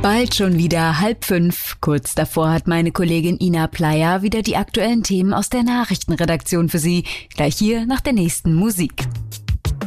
Bald schon wieder 4:30. Kurz davor hat meine Kollegin Ina Pleyer wieder die aktuellen Themen aus der Nachrichtenredaktion für Sie. Gleich hier nach der nächsten Musik.